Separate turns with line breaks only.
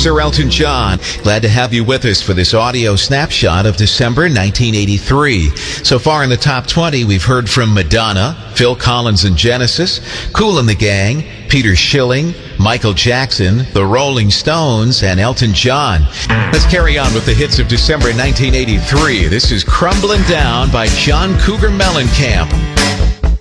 Sir Elton John. Glad to have you with us for this audio snapshot of December 1983. So far in the top 20, we've heard from Madonna, Phil Collins and Genesis, Kool and the Gang, Peter Schilling, Michael Jackson, The Rolling Stones, and Elton John. Let's carry on with the hits of December 1983. This is Crumbling Down by John Cougar Mellencamp.